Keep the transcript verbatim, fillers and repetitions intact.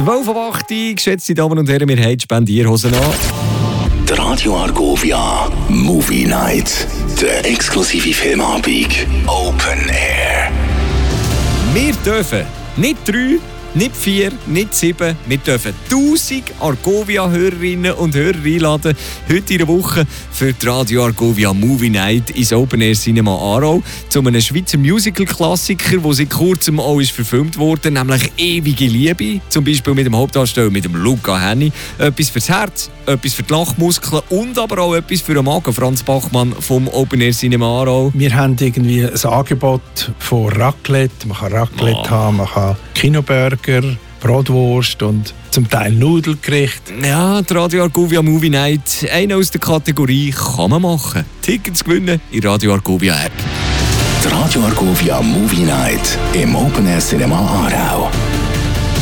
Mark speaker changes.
Speaker 1: zwölf Uhr acht, geschätzte Damen und Herren, wir haben die Spendierhosen an.
Speaker 2: Die Radio Argovia Movie Night. Der exklusive Filmabend. Open Air.
Speaker 1: Wir dürfen nicht drei, nicht vier, nicht sieben. Wir dürfen tausend Argovia-Hörerinnen und Hörer einladen. Heute in der Woche für die Radio Argovia Movie Night ins Open Air Cinema Aarau. Zu einem Schweizer Musical-Klassiker, der seit kurzem auch ist verfilmt wurde, nämlich «Ewige Liebe». Zum Beispiel mit dem Hauptdarsteller, mit dem Luca Henny. Etwas fürs Herz, etwas für die Lachmuskeln und aber auch etwas für den Magen. Franz Bachmann vom Open Air Cinema Aarau.
Speaker 3: Wir haben irgendwie ein Angebot von Raclette. Man kann Raclette oh. haben, man kann Kinoburger, Bratwurst und zum Teil Nudelgericht.
Speaker 1: Ja, die Radio Argovia Movie Night, eine aus der Kategorie kann man machen. Tickets gewinnen in der Radio Argovia App.
Speaker 2: Die Radio Argovia Movie Night im Open Air Cinema Aarau.